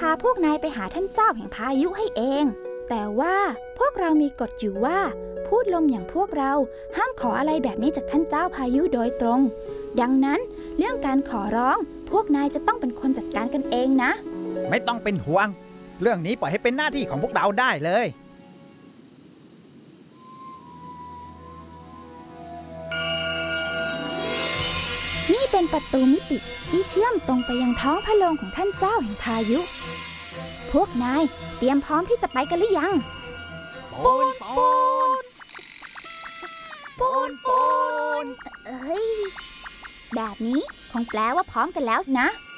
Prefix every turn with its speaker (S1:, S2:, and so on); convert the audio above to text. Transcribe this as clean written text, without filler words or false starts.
S1: าพวกนายไปหาท่านเจ้าแห่งพายุให้เองแต่ว่าพวกเรามีกฎอยู่ว่าพูดลมอย่างพวกเราห้ามขออะไรแบบนี้จากท่านเจ้าพายุโดยตรงดังนั้นเรื่องการขอร้องพวกนายจะต้องเป็นคนจัดการกันเองนะ
S2: ไม่ต้องเป็นห่วงเรื่องนี้ปล่อยให้เป็นหน้าที่ของพวกเราได้เลย
S1: นี่เป็นประตูมิติที่เชื่อมตรงไปยังท้องพระโรงของท่านเจ้าแห่งพายุพวกนายเตรียมพร้อมที่จะไปกันหรือยัง
S2: ปูนปูน
S1: ปูนเอ้ยแบบนี้คงแปลว่าพร้อมกันแล้วนะ